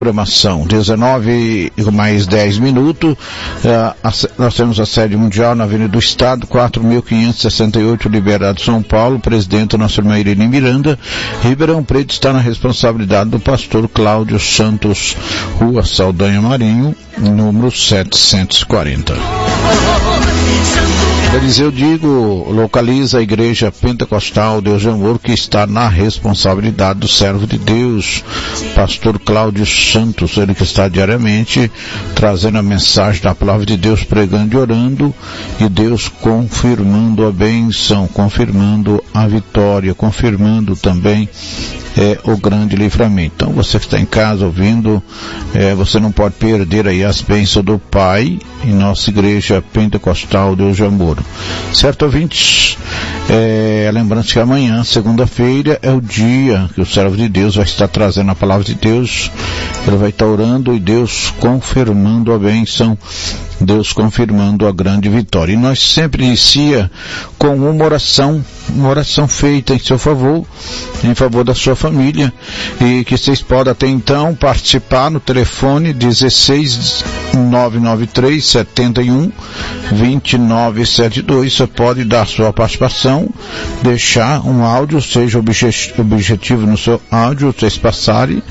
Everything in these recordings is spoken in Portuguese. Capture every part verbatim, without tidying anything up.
Programação, dezenove mais dez minutos, uh, a, nós temos a sede mundial na Avenida do Estado, quatro mil quinhentos e sessenta e oito, Liberado, São Paulo. Presidente, nossa irmã Irene Miranda. Ribeirão Preto está na responsabilidade do pastor Cláudio Santos, Rua Saldanha Marinho, número setecentos e quarenta. Eliseu Digo localiza a Igreja Pentecostal Deus de Amor, que está na responsabilidade do servo de Deus, pastor Cláudio Santos, ele que está diariamente trazendo a mensagem da palavra de Deus, pregando e orando, e Deus confirmando a bênção, confirmando a vitória, confirmando também é, o grande livramento. Então você que está em casa ouvindo, é, você não pode perder aí as bênçãos do Pai em nossa Igreja Pentecostal Deus de Amor. Certo, ouvintes? É, lembrando que amanhã, segunda-feira, é o dia que o servo de Deus vai estar trazendo a palavra de Deus. Ele vai estar orando e Deus confirmando a bênção, Deus confirmando a grande vitória. E nós sempre inicia com uma oração, uma oração feita em seu favor, em favor da sua família, e que vocês podem até então participar no telefone dezesseis nove nove três sete um dois nove sete dois. Você pode dar sua participação, deixar um áudio, seja objetivo no seu áudio, vocês passarem,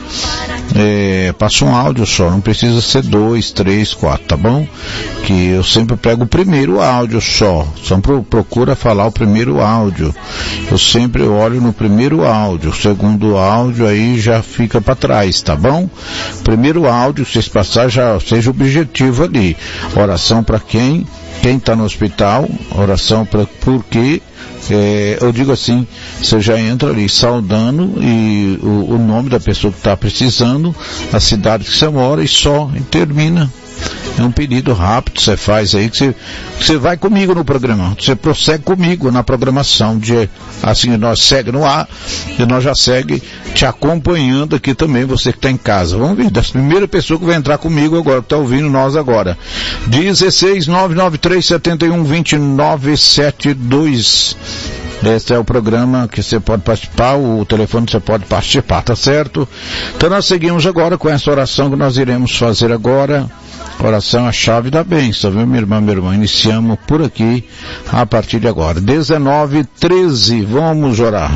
é, passa um áudio só, não precisa ser dois, três, quatro, tá bom? Que eu sempre pego o primeiro áudio só, só procura falar o primeiro áudio, eu sempre olho no primeiro áudio, o segundo áudio aí já fica para trás, tá bom? Primeiro áudio, vocês passarem, já seja objetivo ali, oração para quem? Quem está no hospital, oração para por quê? É, eu digo assim, você já entra ali saudando e o, o nome da pessoa que está precisando, a cidade que você mora, e só e termina. É um pedido rápido, você faz aí, que você, que você vai comigo no programa, você prossegue comigo na programação, de, assim nós segue no ar, e nós já segue te acompanhando aqui também, você que está em casa. Vamos ver, das primeiras pessoas que vai entrar comigo agora, que está ouvindo nós agora. dezesseis nove nove três sete um dois nove sete dois. Esse é o programa que você pode participar, o telefone você pode participar, tá certo? Então nós seguimos agora com essa oração que nós iremos fazer agora. Oração a chave da bênção, viu, minha irmã, meu irmão? Iniciamos por aqui, a partir de agora. dezenove, treze, vamos orar.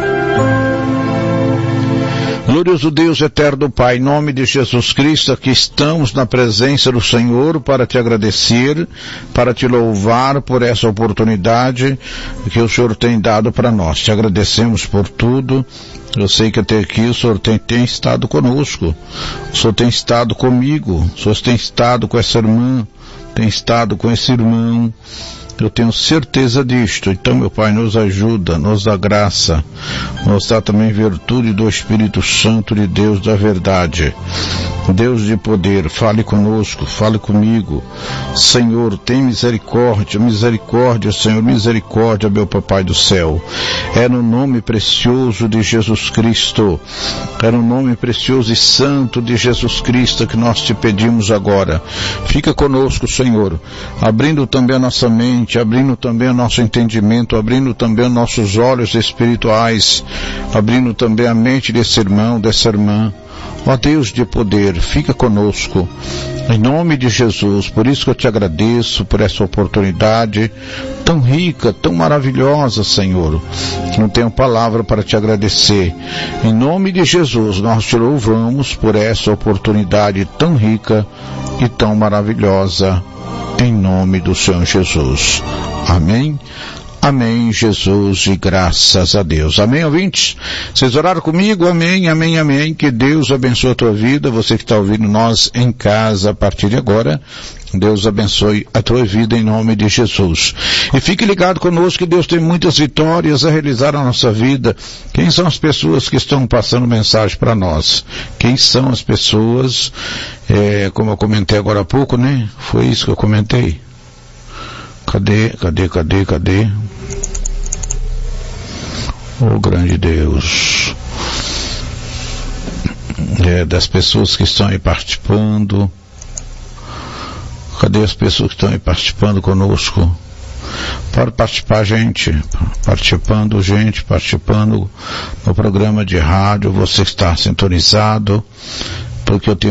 Glorioso Deus, eterno Pai, em nome de Jesus Cristo, aqui estamos na presença do Senhor para te agradecer, para te louvar por essa oportunidade que o Senhor tem dado para nós. Te agradecemos por tudo. Eu sei que até aqui o Senhor tem, tem estado conosco, o Senhor tem estado comigo, o Senhor tem estado com essa irmã, tem estado com esse irmão. Eu tenho certeza disto. Então, meu Pai, nos ajuda, nos dá graça, nos dá também virtude do Espírito Santo de Deus da verdade. Deus de poder, fale conosco, fale comigo. Senhor, tem misericórdia, misericórdia, Senhor, misericórdia, meu Papai do céu. É no nome precioso de Jesus Cristo, é no nome precioso e santo de Jesus Cristo que nós te pedimos agora. Fica conosco, Senhor, abrindo também a nossa mente, abrindo também o nosso entendimento, abrindo também os nossos olhos espirituais, abrindo também a mente desse irmão, dessa irmã. Ó Deus de poder, fica conosco, em nome de Jesus. Por isso que eu te agradeço por essa oportunidade tão rica, tão maravilhosa, Senhor. Não tenho palavra para te agradecer. Em nome de Jesus, nós te louvamos por essa oportunidade tão rica e tão maravilhosa, em nome do Senhor Jesus. Amém. Amém, Jesus, e graças a Deus. Amém, ouvintes? Vocês oraram comigo? Amém, amém, amém. Que Deus abençoe a tua vida, você que está ouvindo nós em casa a partir de agora. Deus abençoe a tua vida em nome de Jesus. E fique ligado conosco que Deus tem muitas vitórias a realizar na nossa vida. Quem são as pessoas que estão passando mensagem para nós? Quem são as pessoas, é, como eu comentei agora há pouco, né? Foi isso que eu comentei. Cadê, cadê, cadê, cadê? Oh, grande Deus. É, das pessoas que estão aí participando. Cadê as pessoas que estão aí participando conosco? Pode participar, gente. Participando, gente, participando no programa de rádio. Você que está sintonizado. porque eu tenho